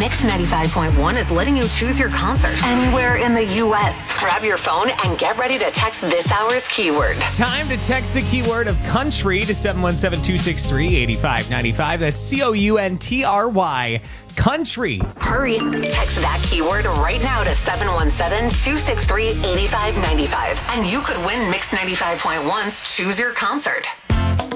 Mix 95.1 is letting you choose your concert anywhere in the U.S. Grab your phone and get ready to text this hour's keyword. Time to text the keyword of country to 717-263-8595. That's COUNTRY. Country. Hurry. Text that keyword right now to 717-263-8595. And you could win Mix 95.1's Choose Your Concert.